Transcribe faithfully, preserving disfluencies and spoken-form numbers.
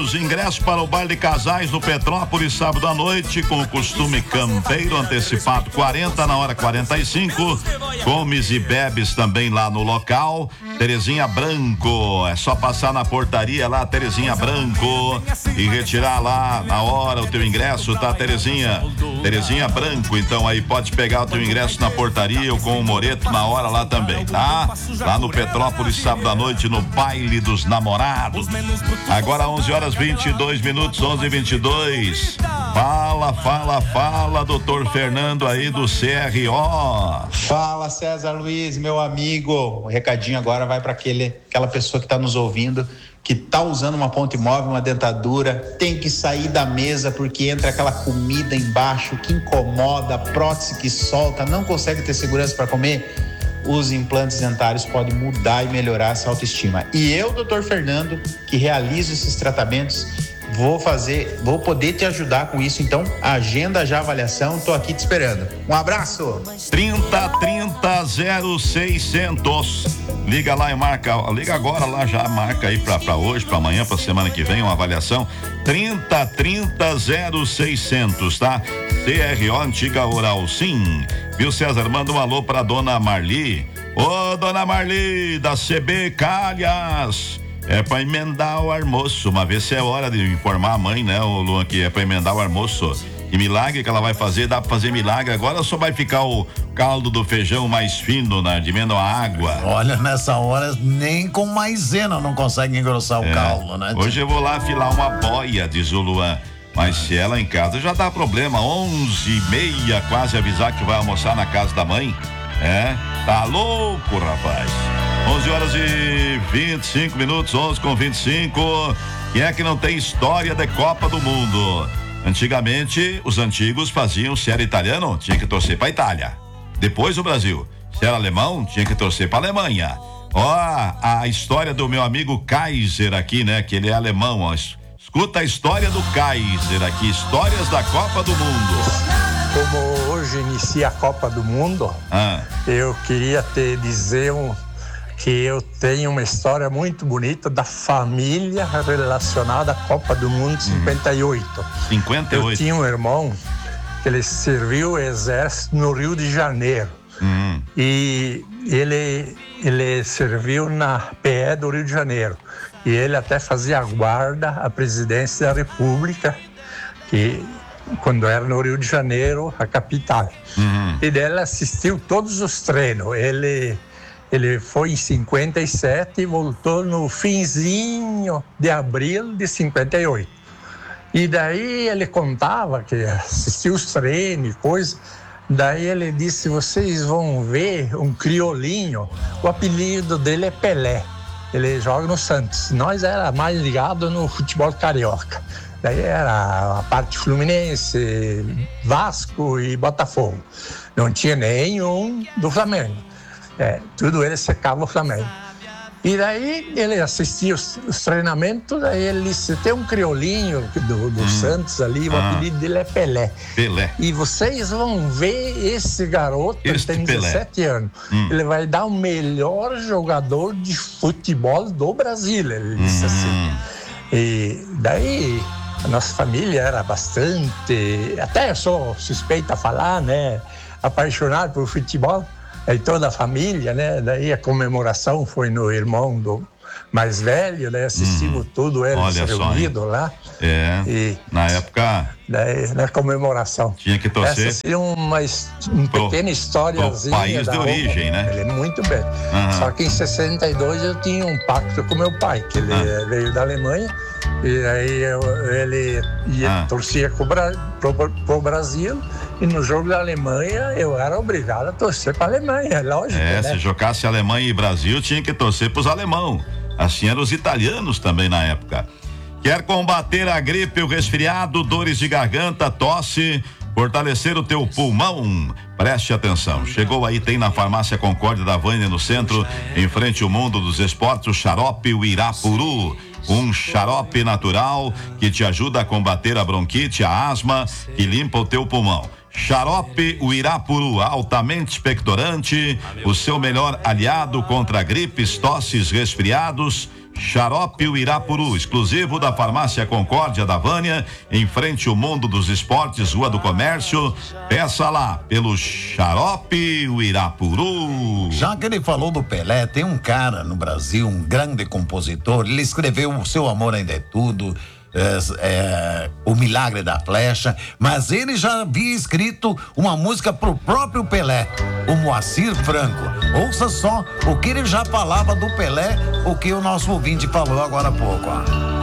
minutos. Ingresso para o baile de casais do Petrópolis, sábado à noite, com o costume campeiro antecipado quarenta, na hora quarenta e cinco. Comes e bebes também lá no local. Terezinha Branco, é só passar na portaria lá, Terezinha Branco, e retirar lá na hora o teu ingresso, tá, Terezinha? Terezinha Branco, então aí pode pegar o teu ingresso na portaria ou com o Moreto na hora lá também, tá? Lá no Petrópolis, sábado à noite, no baile dos namorados. Agora onze horas vinte e dois minutos, onze e vinte e dois. Fala, fala, fala, doutor Fernando aí do C R O. Fala, César Luiz, meu amigo. O recadinho agora vai para aquele aquela pessoa que está nos ouvindo, que tá usando uma ponte móvel, uma dentadura, tem que sair da mesa porque entra aquela comida embaixo que incomoda, a prótese que solta, não consegue ter segurança para comer. Os implantes dentários podem mudar e melhorar essa autoestima. E eu, doutor Fernando, que realizo esses tratamentos, vou fazer, vou poder te ajudar com isso. Então, agenda já a avaliação, tô aqui te esperando. Um abraço. trinta trinta zero seiscentos. Liga lá e marca, liga agora lá, já marca aí pra, pra hoje, pra amanhã, pra semana que vem, uma avaliação. trinta trinta zero seiscentos, tá? C R O Antiga Oral Sim. Viu, César? Manda um alô pra dona Marli. Ô, dona Marli, da C B Calhas. É pra emendar o almoço. Uma vez se é hora de informar a mãe, né, o Luan, que é pra emendar o almoço. E milagre que ela vai fazer, dá pra fazer milagre. Agora só vai ficar o caldo do feijão mais fino, né, de menos a água. Olha, nessa hora nem com maisena não consegue engrossar é. o caldo, né? Hoje eu vou lá afilar uma boia, diz o Luan. Mas se ela em casa já dá problema. Onze e meia, quase avisar que vai almoçar na casa da mãe. É, tá louco, rapaz. onze horas e vinte e cinco minutos, onze com vinte e cinco. Quem é que não tem história de Copa do Mundo? Antigamente, os antigos faziam, se era italiano, tinha que torcer pra Itália. Depois o Brasil. Se era alemão, tinha que torcer pra Alemanha. Ó, a história do meu amigo Kaiser aqui, né? Que ele é alemão, ó. Escuta a história do Kaiser aqui, histórias da Copa do Mundo. Como hoje inicia a Copa do Mundo, ah. eu queria te dizer um, que eu tenho uma história muito bonita da família relacionada à Copa do Mundo cinquenta e oito. cinquenta e oito. Eu tinha um irmão que ele serviu o exército no Rio de Janeiro. Uhum. E ele, ele serviu na P E do Rio de Janeiro. E ele até fazia guarda à presidência da República, que quando era no Rio de Janeiro, a capital. Uhum. E dele assistiu todos os treinos. Ele, ele foi em cinquenta e sete e voltou no finzinho de abril de cinquenta e oito. E daí ele contava que assistiu os treinos e coisa. Daí ele disse, vocês vão ver um criolinho, o apelido dele é Pelé. Ele joga no Santos. Nós era mais ligado no futebol carioca. Daí era a parte Fluminense, Vasco e Botafogo. Não tinha nenhum do Flamengo. É, tudo ele secava o Flamengo. E daí ele assistia os, os treinamentos, aí ele disse, tem um criolinho do, do hum. Santos ali, o ah. apelido dele é Pelé. Pelé. E vocês vão ver esse garoto, ele tem dezessete anos. Hum. Ele vai dar o melhor jogador de futebol do Brasil, ele disse hum. assim. E daí a nossa família era bastante, até eu sou suspeita a falar, né? Apaixonado por futebol. Aí toda a família, né? Daí a comemoração foi no irmão do mais velho, né? Assistimos hum, tudo eles reunidos lá. É, e na época... Daí, na comemoração. Tinha que torcer... Essa seria uma, uma pro, pequena historiazinha. País de origem, Opa, né? Ele é muito bem. Uhum. Só que em sessenta e dois eu tinha um pacto com meu pai, que ele uhum. veio da Alemanha. E aí eu, ele ia, ah. torcia pro, pro, pro Brasil, e no jogo da Alemanha eu era obrigado a torcer pra Alemanha, lógico. É, né? Se jogasse Alemanha e Brasil, tinha que torcer pros alemão. Assim eram os italianos também na época. Quer combater a gripe, o resfriado, dores de garganta, tosse, fortalecer o teu pulmão? Preste atenção. Chegou aí, tem na Farmácia Concórdia da Vânia, no centro, em frente ao Mundo dos Esportes, o xarope Uirapuru. Um xarope natural que te ajuda a combater a bronquite, a asma, que limpa o teu pulmão. Xarope Uirapuru, altamente expectorante, o seu melhor aliado contra gripes, tosses, resfriados. Xarope Uirapuru, exclusivo da Farmácia Concórdia da Vânia, em frente ao Mundo dos Esportes, Rua do Comércio. Peça lá pelo Xarope Uirapuru. Já que ele falou do Pelé, tem um cara no Brasil, um grande compositor, ele escreveu O Seu Amor Ainda é Tudo, É, é, O Milagre da Flecha, mas ele já havia escrito uma música pro próprio Pelé, o Moacir Franco. Ouça só o que ele já falava do Pelé, o que o nosso ouvinte falou agora há pouco, ó.